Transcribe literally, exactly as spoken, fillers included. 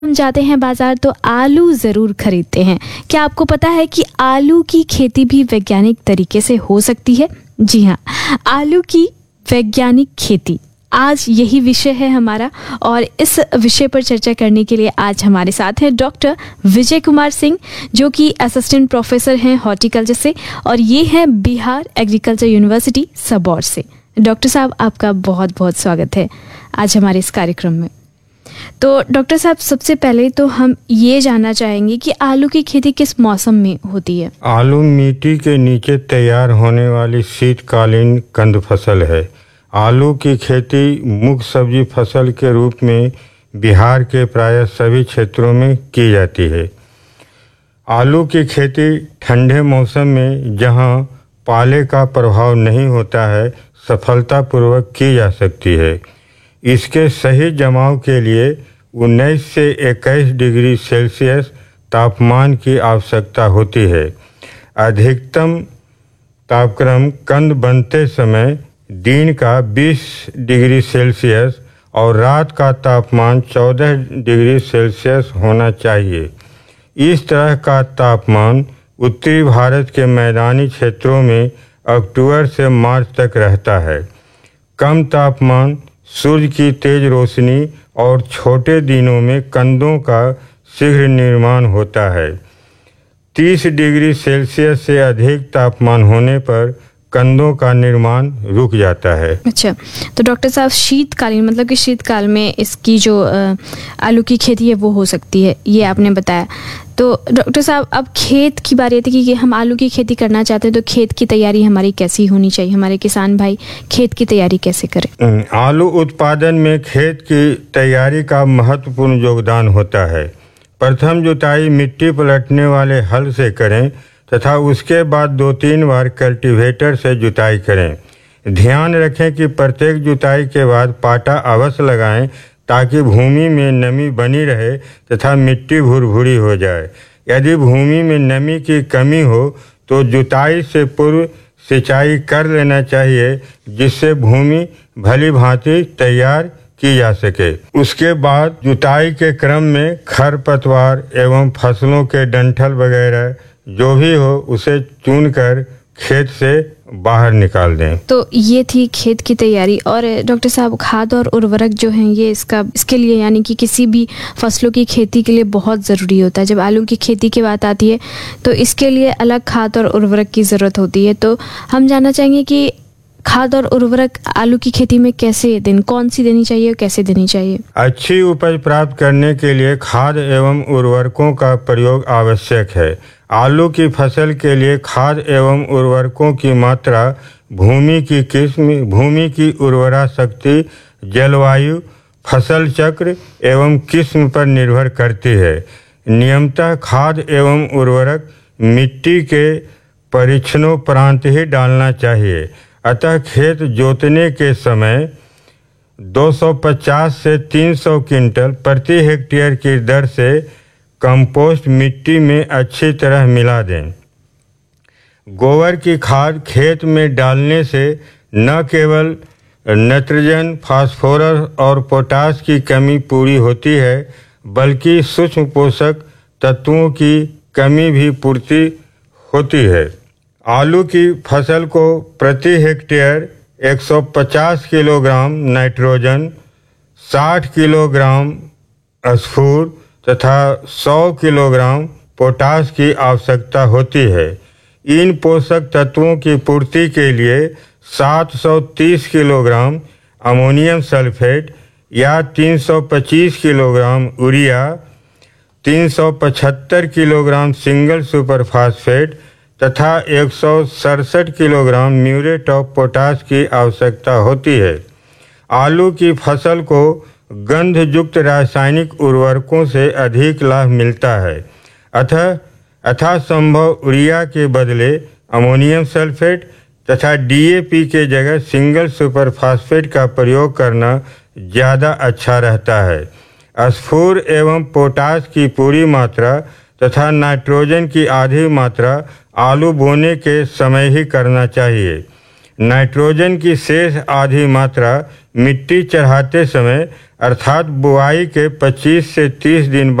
हम जाते हैं बाजार तो आलू ज़रूर खरीदते हैं। क्या आपको पता है कि आलू की खेती भी वैज्ञानिक तरीके से हो सकती है? जी हाँ, आलू की वैज्ञानिक खेती, आज यही विषय है हमारा। और इस विषय पर चर्चा करने के लिए आज हमारे साथ हैं डॉक्टर विजय कुमार सिंह, जो कि असिस्टेंट प्रोफेसर हैं हॉर्टिकल्चर से, और ये हैं बिहार एग्रीकल्चर यूनिवर्सिटी सबौर से। डॉक्टर साहब, आपका बहुत बहुत स्वागत है आज हमारे इस कार्यक्रम में। तो डॉक्टर साहब, सबसे पहले तो हम ये जानना चाहेंगे कि आलू की खेती किस मौसम में होती है? आलू मिट्टी के नीचे तैयार होने वाली शीतकालीन कंद फसल है। आलू की खेती मुख्य सब्जी फसल के रूप में बिहार के प्राय सभी क्षेत्रों में की जाती है। आलू की खेती ठंडे मौसम में, जहां पाले का प्रभाव नहीं होता है, सफलतापूर्वक की जा सकती है। इसके सही जमाव के लिए उन्नीस से इक्कीस डिग्री सेल्सियस तापमान की आवश्यकता होती है। अधिकतम तापक्रम कंद बनते समय दिन का बीस डिग्री सेल्सियस और रात का तापमान चौदह डिग्री सेल्सियस होना चाहिए। इस तरह का तापमान उत्तरी भारत के मैदानी क्षेत्रों में अक्टूबर से मार्च तक रहता है। कम तापमान, सूर्य की तेज रोशनी और छोटे दिनों में कंदों का शीघ्र निर्माण होता है। तीस डिग्री सेल्सियस से अधिक तापमान होने पर कंदों का निर्माण रुक जाता है। अच्छा, तो डॉक्टर साहब, शीतकालीन मतलब कि शीतकाल में इसकी जो आलू की खेती है वो हो सकती है, ये आपने बताया। तो डॉक्टर साहब, अब खेत की बारी आती है कि हम आलू की खेती करना चाहते हैं, तो खेत की तैयारी हमारी कैसी होनी चाहिए? हमारे किसान भाई खेत की तैयारी कैसे करें? आलू उत्पादन में खेत की तैयारी का महत्वपूर्ण योगदान होता है। प्रथम जुताई मिट्टी पलटने वाले हल से करें तथा उसके बाद दो तीन बार कल्टीवेटर से जुताई करें। ध्यान रखें कि प्रत्येक जुताई के बाद पाटा अवश्य लगाएं ताकि भूमि में नमी बनी रहे तथा मिट्टी भुरभुरी हो जाए। यदि भूमि में नमी की कमी हो तो जुताई से पूर्व सिंचाई कर लेना चाहिए, जिससे भूमि भली भांति तैयार की जा सके। उसके बाद जुताई के क्रम में खरपतवार एवं फसलों के डंठल वगैरह जो भी हो उसे चुनकर खेत से बाहर निकाल दें। तो ये थी खेत की तैयारी। और डॉक्टर साहब, खाद और उर्वरक जो हैं ये इसका इसके लिए यानी कि किसी भी फसलों की खेती के लिए बहुत ज़रूरी होता है। जब आलू की खेती की बात आती है तो इसके लिए अलग खाद और उर्वरक की ज़रूरत होती है। तो हम जानना चाहेंगे कि खाद और उर्वरक आलू की खेती में कैसे दें, कौन सी देनी चाहिए और कैसे देनी चाहिए? अच्छी उपज प्राप्त करने के लिए खाद एवं उर्वरकों का प्रयोग आवश्यक है। आलू की फसल के लिए खाद एवं उर्वरकों की मात्रा भूमि की किस्म, भूमि की उर्वरा शक्ति, जलवायु, फसल चक्र एवं किस्म पर निर्भर करती है। नियमतः खाद एवं उर्वरक मिट्टी के परीक्षणोपरांत ही डालना चाहिए। अतः खेत जोतने के समय दो सौ पचास से तीन सौ क्विंटल प्रति हेक्टेयर की दर से कंपोस्ट मिट्टी में अच्छी तरह मिला दें। गोबर की खाद खेत में डालने से न केवल नाइट्रोजन, फास्फोरस और पोटास की कमी पूरी होती है, बल्कि सूक्ष्म पोषक तत्वों की कमी भी पूर्ति होती है। आलू की फसल को प्रति हेक्टेयर एक सौ पचास किलोग्राम नाइट्रोजन, साठ किलोग्राम स्फूर तथा सौ किलोग्राम पोटास की आवश्यकता होती है। इन पोषक तत्वों की पूर्ति के लिए सात सौ तीस किलोग्राम अमोनियम सल्फेट या तीन सौ पच्चीस किलोग्राम यूरिया, तीन सौ पचहत्तर किलोग्राम सिंगल सुपर फास्फेट तथा एक सौ सड़सठ किलोग्राम म्यूरेट ऑफ पोटाश की आवश्यकता होती है। आलू की फसल को गंधयुक्त रासायनिक उर्वरकों से अधिक लाभ मिलता है। अतः अथा संभव यूरिया के बदले अमोनियम सल्फेट तथा डीएपी के जगह सिंगल सुपर फास्फेट का प्रयोग करना ज़्यादा अच्छा रहता है। स्फूर एवं पोटाश की पूरी मात्रा तथा नाइट्रोजन की आधी मात्रा आलू बोने के समय ही करना चाहिए। नाइट्रोजन की शेष आधी मात्रा मिट्टी चढ़ाते समय अर्थात बुआई के पच्चीस से तीस दिन